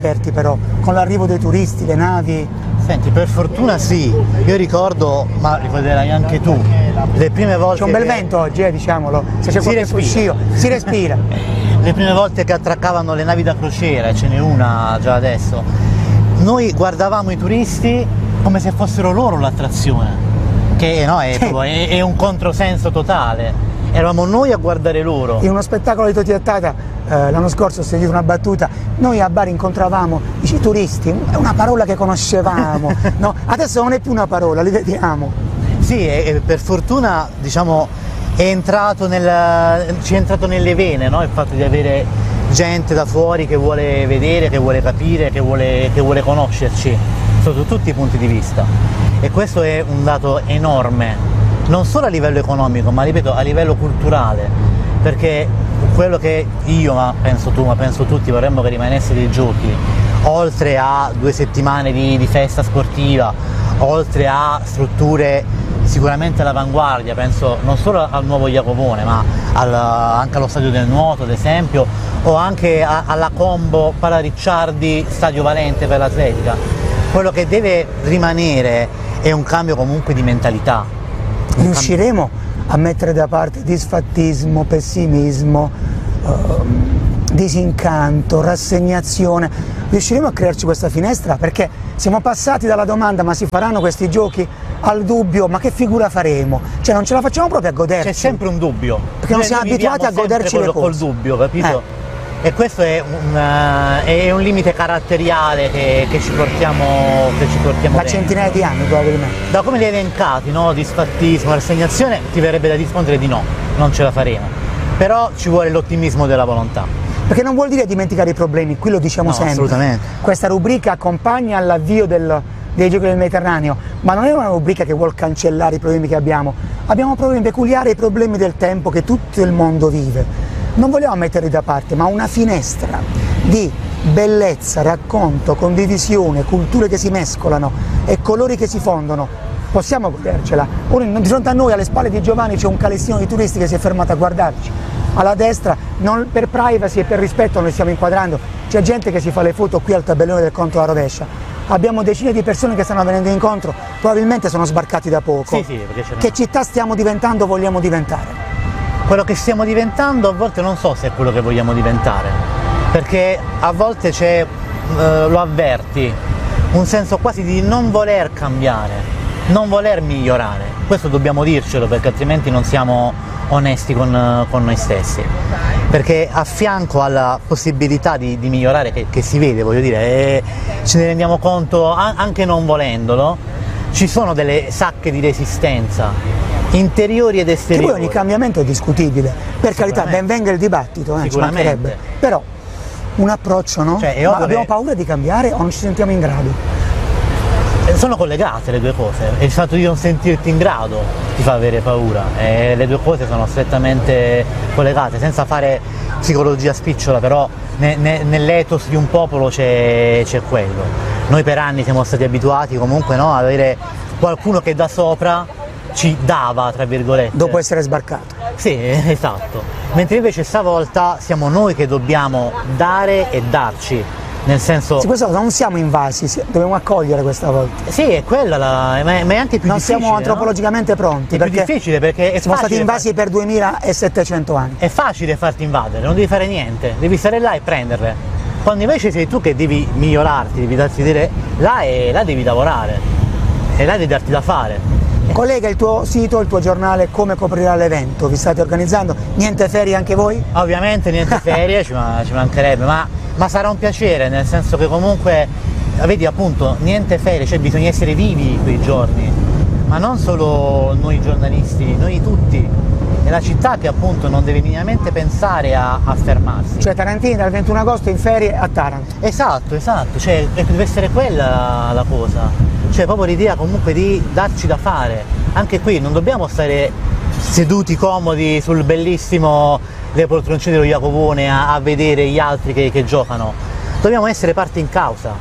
aperti però, con l'arrivo dei turisti, le navi? Senti, per fortuna sì, io ricordo, ma ricorderai anche tu, le prime volte... C'è un bel vento oggi, diciamolo, se c'è qualche fuscio, si respira. Le prime volte che attraccavano le navi da crociera, ce n'è una già adesso, noi guardavamo i turisti come se fossero loro l'attrazione, che no, è un controsenso totale. Eravamo noi a guardare loro. In uno spettacolo di Toti e Tata, l'anno scorso ho sentito una battuta, noi a Bari incontravamo i turisti, è una parola che conoscevamo, no? Adesso non è più una parola, li vediamo. Sì, e per fortuna diciamo ci è entrato nelle vene, no? Il fatto di avere gente da fuori che vuole vedere, che vuole capire, che vuole conoscerci sotto tutti i punti di vista, e questo è un dato enorme. Non solo a livello economico, ma ripeto, a livello culturale, perché quello che io, ma penso tu, ma penso tutti, vorremmo che rimanesse dei giochi, oltre a 2 settimane di festa sportiva, oltre a strutture sicuramente all'avanguardia, penso non solo al nuovo Jacopone, ma anche allo stadio del nuoto, ad esempio, o anche alla combo Pala-Ricciardi Stadio Valente per l'atletica. Quello che deve rimanere è un cambio comunque di mentalità. Riusciremo a mettere da parte disfattismo, pessimismo, disincanto, rassegnazione? Riusciremo a crearci questa finestra? Perché siamo passati dalla domanda ma si faranno questi giochi al dubbio ma che figura faremo? Cioè non ce la facciamo proprio a goderci. C'è sempre un dubbio. Perché non siamo abituati a goderci le cose. Col dubbio, capito? E questo è un limite caratteriale che ci portiamo da centinaia di anni probabilmente. Da come li hai elencati, no? Disfattismo, rassegnazione, ti verrebbe da rispondere di no, non ce la faremo. Però ci vuole l'ottimismo della volontà. Perché non vuol dire dimenticare i problemi, qui lo diciamo sempre. Assolutamente. Questa rubrica accompagna all'avvio dei Giochi del Mediterraneo, ma non è una rubrica che vuol cancellare i problemi che abbiamo. Abbiamo problemi peculiari, i problemi del tempo che tutto il mondo vive. Non vogliamo metterli da parte, ma una finestra di bellezza, racconto, condivisione, culture che si mescolano e colori che si fondono. Possiamo godercela. Di fronte a noi, alle spalle di Giovanni, c'è un calestino di turisti che si è fermato a guardarci. Alla destra, per privacy e per rispetto noi stiamo inquadrando, c'è gente che si fa le foto qui al tabellone del conto alla rovescia. Abbiamo decine di persone che stanno venendo incontro, probabilmente sono sbarcati da poco. Sì, perché che città stiamo diventando o vogliamo diventare? Quello che stiamo diventando a volte non so se è quello che vogliamo diventare, perché a volte c'è, lo avverti, un senso quasi di non voler cambiare, non voler migliorare. Questo dobbiamo dircelo, perché altrimenti non siamo onesti con noi stessi, perché a fianco alla possibilità di migliorare che si vede, voglio dire, e ce ne rendiamo conto anche non volendolo, ci sono delle sacche di resistenza interiori ed esteriori. Che poi ogni cambiamento è discutibile, per carità, ben venga il dibattito, ci mancherebbe, però un approccio, no? Cioè, ma abbiamo paura di cambiare o non ci sentiamo in grado? Sono collegate le due cose, e il fatto di non sentirti in grado ti fa avere paura, e le due cose sono strettamente collegate, senza fare psicologia spicciola, però nell'ethos di un popolo c'è quello. Noi per anni siamo stati abituati comunque, no, ad avere qualcuno che da sopra ci dava, tra virgolette. Dopo essere sbarcato. Sì, esatto. Mentre invece stavolta siamo noi che dobbiamo dare e darci. Nel senso... Sì, questo non siamo invasi, dobbiamo accogliere questa volta. Sì, è quella ma è anche più non difficile. Non siamo antropologicamente pronti. È più difficile perché siamo stati invasi per 2700 anni. È facile farti invadere, non devi fare niente, devi stare là e prenderle. Quando invece sei tu che devi migliorarti, devi darti dire là, e là devi lavorare, e là devi darti da fare. Collega, il tuo sito, il tuo giornale, come coprirà l'evento? Vi state organizzando? Niente ferie anche voi? Ovviamente niente ferie, ci mancherebbe, ma sarà un piacere, nel senso che comunque, vedi appunto, niente ferie, cioè bisogna essere vivi quei giorni, ma non solo noi giornalisti, noi tutti. È la città che appunto non deve minimamente pensare a fermarsi. Cioè Tarantini dal 21 agosto in ferie a Taranto. Esatto, cioè deve essere quella la cosa. Cioè proprio l'idea comunque di darci da fare. Anche qui non dobbiamo stare seduti comodi sul bellissimo le poltroncine dello Jacopone a vedere gli altri che giocano. Dobbiamo essere parte in causa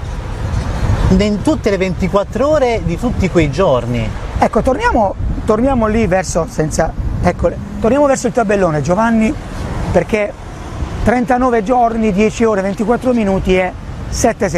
in tutte le 24 ore di tutti quei giorni. Ecco, torniamo lì verso, torniamo verso il tabellone, Giovanni, perché 39 giorni, 10 ore, 24 minuti e 7 secondi.